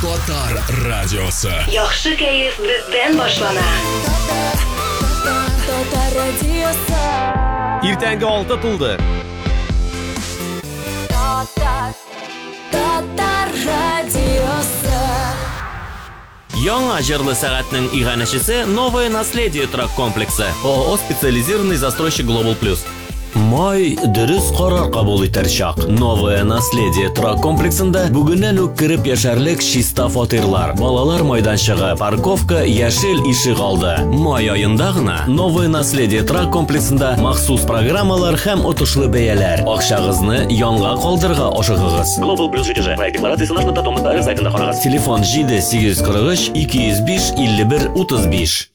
Татар радиосы. Яхшы кәеф бездән башлана. Татар радиосы. Иртәнге 6 тулды. Татар радиосы. Яңа җырлы сәгатьнең иганәчесе Новое наследие трак комплексы. ООО специализированный застройщик Global Plus. Май дөрес карар кабул итәр чак. Новое наследие трак комплексында бүгеннән үк кирип яшәрлек чиста фатирлар, балалар майданчыгы, парковка, яшел ишек алды. Май аенда гына Новое наследие трак комплексында махсус программалар һәм отышлы бәяләр. Акчагызны янга калдырга ашыгыгыз. Global Plus ЖТЖ проект декларациясе наш .com сайтында карагыз. Телефон 7843 205 51 35.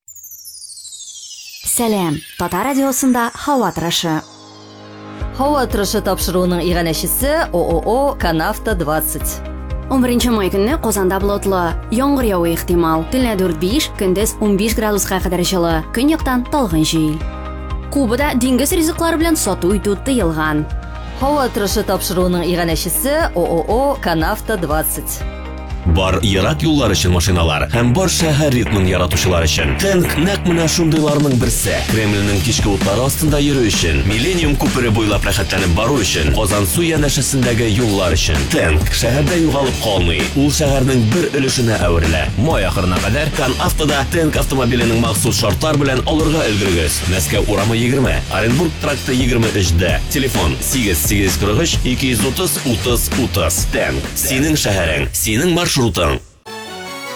Сәлем, Татар радиосында һава торышы. Һава торышы тапшыруының иганәчесе ООО Канавто 20. 11 май көнне Казанда болытлы, яңгыр явуы ихтимал. Төнлә 4-5, көндез 15 градуска кадәр җылы. Көньяктан талгын җил. Кубада диңгез ризыклары белән сату итү тыелган. Һава торышы тапшыруының иганәчесе ООО Канавто 20. Бар ерак юллар өчен машиналар һәм бар шәһәр ритмын яратучылар өчен. Тэнк нәкъ менә шундыйларның берсе. Кремльнең кичке утлары астында йөрү өчен, Миллениум күпере буйлап рәхәтләнеп бару өчен, Казан су янәшәсендәге юллар өчен. Тэнк шәһәрдә югалып калмый. Ул шәһәрнең бер өлешенә әверелә. Май ахырына кадәр Канавтода Тэнк автомобиленең махсус шартлар белән алырга өлгерегез. Мәскәү урамы 20, Оренбург тракты 23-дә. Телефон 8843 230 30 30. Тэнк. Синең шәһәрең, синең маршрутың.